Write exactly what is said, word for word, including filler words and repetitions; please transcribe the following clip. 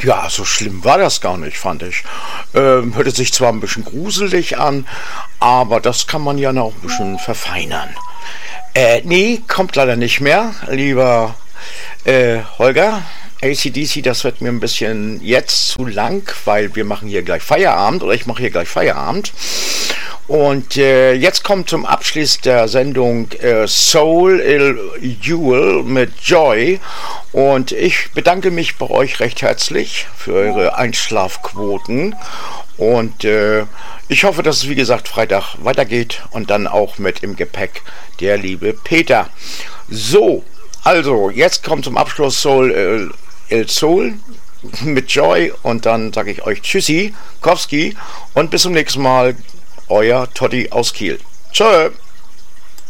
Ja, so schlimm war das gar nicht, fand ich. Ähm, hörte sich zwar ein bisschen gruselig an, aber das kann man ja noch ein bisschen verfeinern. Äh, nee, kommt leider nicht mehr, lieber äh, Holger. A C D C, das wird mir ein bisschen jetzt zu lang, weil wir machen hier gleich Feierabend, oder ich mache hier gleich Feierabend. Und äh, jetzt kommt zum Abschluss der Sendung äh, Soul Il Jewel mit Joy. Und ich bedanke mich bei euch recht herzlich für eure Einschlafquoten. Und äh, ich hoffe, dass es wie gesagt Freitag weitergeht und dann auch mit im Gepäck der liebe Peter. So, also jetzt kommt zum Abschluss Soul äh, Il Soul mit Joy und dann sage ich euch Tschüssi, Kowski und bis zum nächsten Mal. Euer Totti aus Kiel. Tschö.